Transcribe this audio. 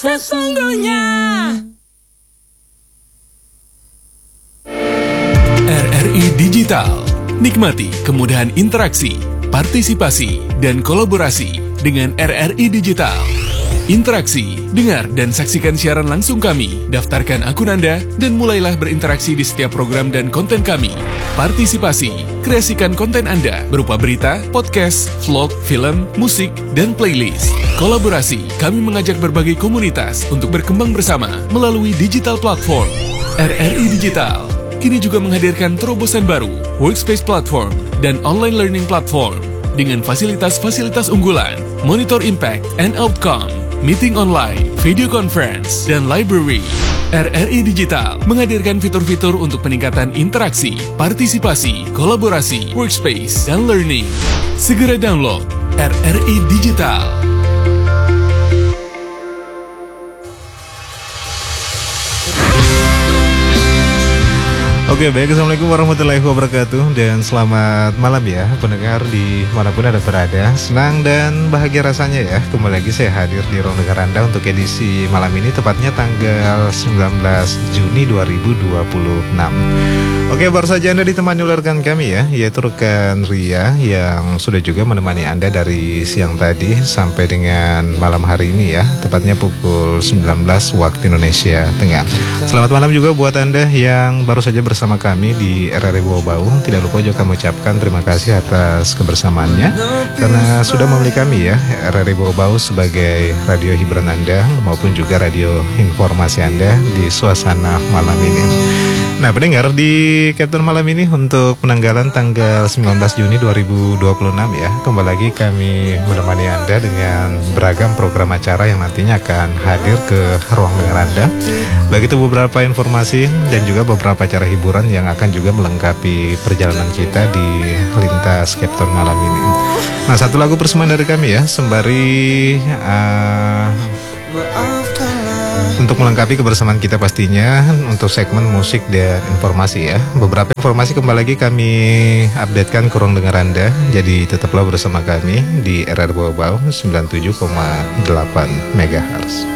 sesungguhnya. RRI Digital. Nikmati kemudahan interaksi, partisipasi, dan kolaborasi dengan RRI Digital. Interaksi, dengar dan saksikan siaran langsung kami, daftarkan akun Anda, dan mulailah berinteraksi di setiap program dan konten kami. Partisipasi, kreasikan konten Anda berupa berita, podcast, vlog, film, musik, dan playlist. Kolaborasi, kami mengajak berbagai komunitas untuk berkembang bersama melalui digital platform. RRI Digital kini juga menghadirkan terobosan baru, workspace platform, dan online learning platform dengan fasilitas-fasilitas unggulan, monitor impact and outcome, meeting online, video conference, dan library. RRI Digital menghadirkan fitur-fitur untuk peningkatan interaksi, partisipasi, kolaborasi, workspace, dan learning. Segera download RRI Digital. Oke, baik, assalamualaikum warahmatullahi wabarakatuh. Dan selamat malam ya pendengar di manapun Anda berada. Senang dan bahagia rasanya ya kembali lagi saya hadir di ruang dengar Anda untuk edisi malam ini, tepatnya tanggal 19 Juni 2026. Oke, baru saja Anda ditemani oleh rekan kami ya, yaitu rekan Ria yang sudah juga menemani Anda dari siang tadi sampai dengan malam hari ini ya, tepatnya pukul 19 waktu Indonesia Tengah. Selamat malam juga buat Anda yang baru saja bersama kami di RRI Bau. Tidak lupa juga kami ucapkan terima kasih atas kebersamaannya karena sudah memilih kami ya, RRI Bau sebagai radio hiburan Anda maupun juga radio informasi Anda di suasana malam ini. Nah, pendengar, di Captain malam ini untuk penanggalan tanggal 19 Juni 2026 ya, kembali lagi kami menemani Anda dengan beragam program acara yang nantinya akan hadir ke ruang dengar Anda. Baik itu beberapa informasi dan juga beberapa acara hiburan yang akan juga melengkapi perjalanan kita di lintas Captain malam ini. Nah, satu lagu persembahan dari kami ya, sembari untuk melengkapi kebersamaan kita pastinya untuk segmen musik dan informasi ya. Beberapa informasi kembali lagi kami updatekan ke ruang dengar Anda. Jadi tetaplah bersama kami di RRI Bau 97,8 MHz.